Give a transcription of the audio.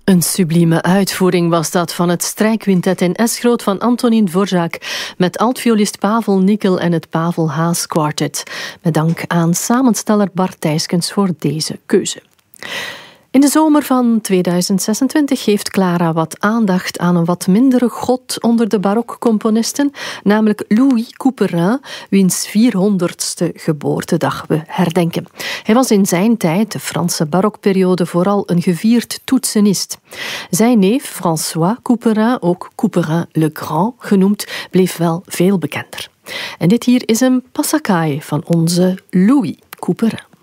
Een sublieme uitvoering was dat van het strijkquintet in S-groot van Antonín Dvořák met altviolist Pavel Nickel en het Pavel Haas Quartet. Met dank aan samensteller Bart Thijskens voor deze keuze. In de zomer van 2026 geeft Clara wat aandacht aan een wat mindere god onder de barokcomponisten, namelijk Louis Couperin, wiens 400ste geboortedag we herdenken. Hij was in zijn tijd, de Franse barokperiode, vooral een gevierd toetsenist. Zijn neef François Couperin, ook Couperin le Grand genoemd, bleef wel veel bekender. En dit hier is een passacaille van onze Louis Couperin.